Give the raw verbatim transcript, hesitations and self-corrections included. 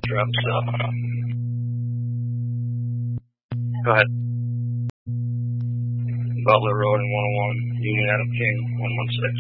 drop stuff. Go ahead. Butler Road in one oh one, Union Adam King, one one six.